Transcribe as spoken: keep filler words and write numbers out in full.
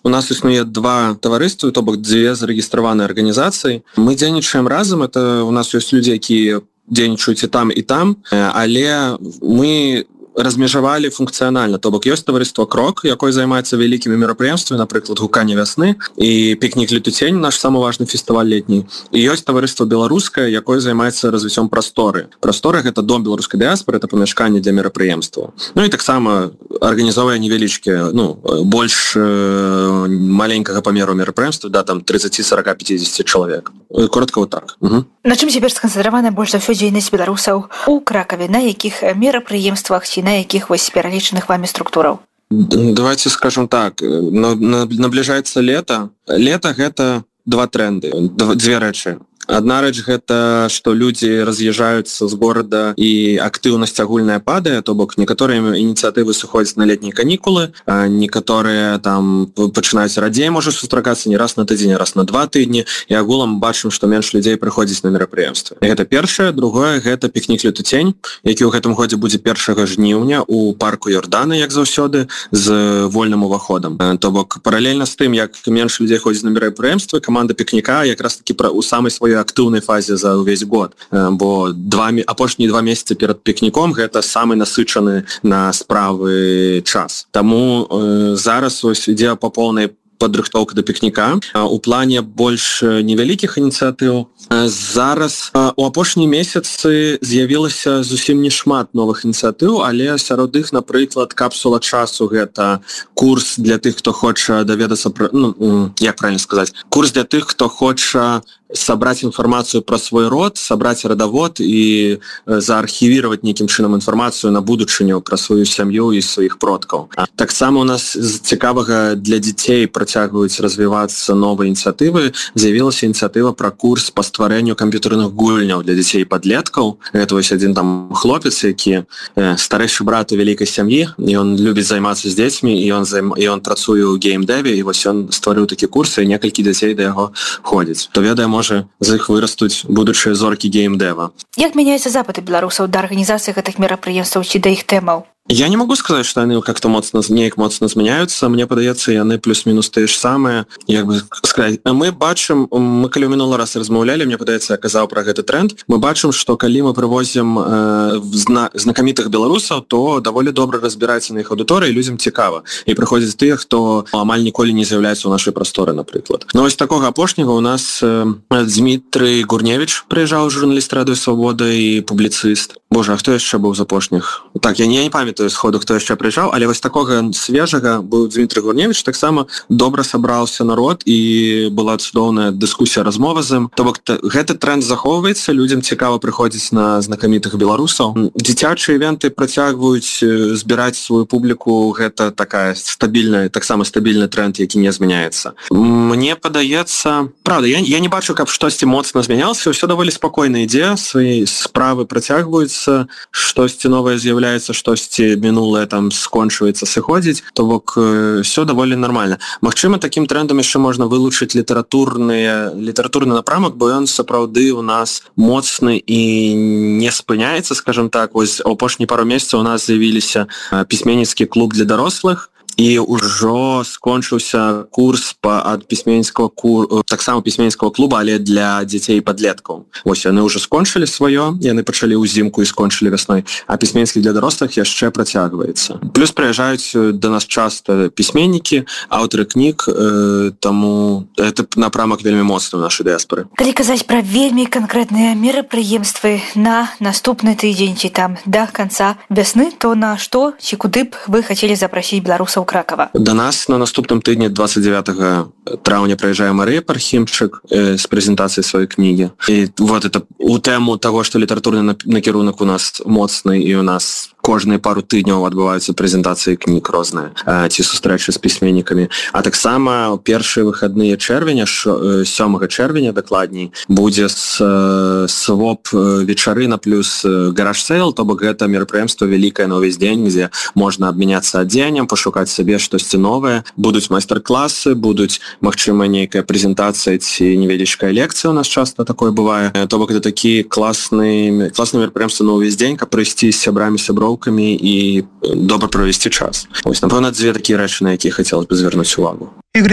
у нас існуе два таварыствы, то бок дзве зарэгістраваныя арганізацыі. Мы дзейнічаем разам, это у нас ёсць людзі, якія дзейнічаюць і там і там, але мы размежавалі функцыянальна, то бок ёсць таварыства крок, якое займаецца вялікімі мерапрыемствамі, напрыклад, гуканне вясны і пікнік летуцень, наш самы важны фестываль летні. І ёсць таварыства беларускае, якое займаецца развіццём прасторы. Прастора гэта дом беларускай дыяспоры, это памяшканне для мерапрыемстваў. Ну і таксама арганізоўвае невялічкія, ну, больш э, маленькага памеру мерапрыемства, да, там тридцать, сорок, пятьдесят чалавек. Коротка вот так. Угу. На чым цяпер сканцэнтравана больш за ўсё дзейнасць беларусаў у Кракаве? На якіх мерапрыемствах ці на якіх вось пералічаных вамі структураў? Давайте скажем так, набліжаецца лета. Лета гэта два тренды, дзве рэчы. Адна рэч гэта, што людзі раз'язджаюцца з горада і актыўнасць агульная падае, то бок некаторыя ініцыятывы сыходзяць на летнія канікулы, а некаторыя там пачынаюць радзей, можа сустракацца не раз на тыдзень, а раз на два тыдні, і агулам бачым, што менш людзей прыходзіць на мерапрыемствы. Гэта першае, другое гэта пікнік летуцень, які ў гэтым годзе будзе першага жніўня у парку Йордана, як заўсёды, з вольным уваходам. То бок паралельна з тым, як менш людзей ходзіць на мерапрыемствы, каманда пікніка якраз такі у самай сваёй актыўнай фазе за ўвесь год, бо два, апошнія два месяцы перад пікніком гэта самы насычаны на справы час. Таму э, зараз ось ідзе па поўнай падрыхтоўка да пікніка. У плане больш невялікіх ініцыятыў зараз у апошнія месяцы з'явілася зусім не шмат новых ініцыятыў, але сярод іх, напрыклад, капсула часу, гэта курс для тых, хто хоча даведацца пра, ну, як правильно сказаць, курс для тых, хто хоча сабраць інфармацыю пра свой род, сабраць радавод і заархівіраваць нейкім чынам інфармацыю на будучыню пра сваю сям'ю і сваіх продкаў. Таксама у нас з цікавага для дзяцей працягваюць развівацца новыя ініцыятывы. З'явілася ініцыятыва пра курс па стварэнню камп'ютэрных гульняў для дзяцей і падлеткаў. Гэта вось адзін там хлопец, які старэйшы брат у вялікай сям'і, і ён любіць займацца з дзецьмі, і ён займ... і ён працуе ў геймдэве, і вось ён стварыў такі курс, і некалькі дзяцей да яго ходзяць. То ведае, можа з іх вырастуць будучыя зоркі геймдэва. Як мяняюцца запыты беларусаў да арганізацыі гэтых мерапрыемстваў ці да іх тэмаў? Я не могу сказать, что они как-то моцно, неяк моцно змяняются. Мне падаецца, яны плюс-мінус тыя ж самыя. Як бы сказаць, мы бачым, мы калі мінулы раз размаўлялі, мне падаецца, я казаў пра гэты тренд, мы бачым, што калі мы прывозім э, зна, знакамітых беларусаў, то даволі добра разбіраецца на іх аўдыторыі, людзям цікава. І прыходзяць тыя, хто амаль ніколі не з'яўляецца ў нашай прасторы, напрыклад. Но вось такога апошняга у нас э, Дмітрый Гурневіч прыязджаў, журналіст Радыё Свабода і публіцыст. Боже, а хто яшчэ быў з апошніх? Так, я не, не памятаю сходу, хто яшчэ прыйшаў, але вось такога свежага быў Дмітрый Гурневіч, таксама добра сабраўся народ і была цудоўная дыскусія, размова з ім. То бок гэты тренд захоўваецца, людзям цікава прыходзіць на знакамітых беларусаў. Дзіцячыя івенты працягваюць збіраць сваю публіку, гэта такая стабільная, таксама стабільны тренд, які не змяняецца. Мне падаецца, правда, я, я не бачу, каб штосьці моцна змянялася, ўсё даволі спакойна ідзе, свае справы працягваюцца, штосьці новае з'яўляецца, штосьці мінулае там скончваецца, сыходзіць, то бок все даволі нармальна. Магчыма, такім трендам яшчэ можна вылучыць літаратурны літаратурны напрамак, бо ён сапраўды у нас моцны і не спыняецца, скажем так. Вось апошні пару месяцаў у нас з'явіліся пісьменніцкі клуб для дарослых, і ўжо скончыўся курс па ад пісьменніцкага кур... таксама пісьменніцкага клуба, але для дзяцей і падлеткаў. Вось яны ўжо скончылі сваё, яны пачалі ўзімку і скончылі вясной, а пісьменніцкі для дарослых яшчэ працягваецца. Плюс прыязджаюць да нас часта пісьменнікі, аўтары кніг, э, таму гэта напрамак вельмі моцны ў нашай дыяспары. Калі казаць пра вельмі канкрэтныя мерапрыемствы на наступны тыдзень ці там да канца вясны, то на што ці куды б вы хацелі запрасіць беларусаў Кракова? До нас на наступным тыдні двадцать девятого траўня прыязджае Марыя Пархімчык э, з прэзентацыяй сваёй кнігі. І вот это у тэму таго, што літаратурны накірунак у нас моцны, і у нас кожныя пару тыдняў адбываюцца прэзентацыі кніг розныя, ці сустрэчы з пісьменнікамі. А таксама першыя выхадныя чэрвеня, сёмага чэрвеня дакладней, будзе своп вечарына плюс гараж-сейл, то бок гэта мерапрыемства вялікае на ўвесь дзень, дзе можна абмяняцца адзеннем, пашукаць сабе штосьці новае. Будуць майстар-класы, будуць, магчыма, нейкая прэзентацыя ці невялічкая лекцыя, у нас часта такое бывае. То бок гэта такі класны, класны мерапрыемства на ўвесь дзень, каб прыйсці з сябрамі, сяброў і добра правесці час. Ось, напэўна, дзве такія рэчы, на якія хацелася б звярнуць увагу.